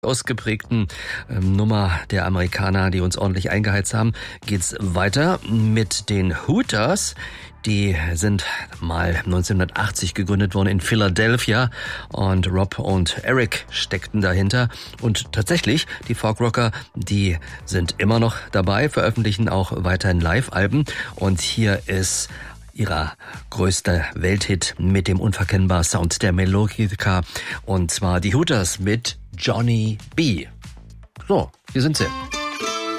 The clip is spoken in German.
ausgeprägten Nummer der Amerikaner, die uns ordentlich eingeheizt haben, geht's weiter mit den Hooters. Die sind mal 1980 gegründet worden in Philadelphia und Rob und Eric steckten dahinter. Und tatsächlich, die Folkrocker, die sind immer noch dabei, veröffentlichen auch weiterhin Live-Alben. Und hier ist ihrer größter Welthit mit dem unverkennbaren Sound der Melodica. Und zwar die Hooters mit Johnny B. So, hier sind sie.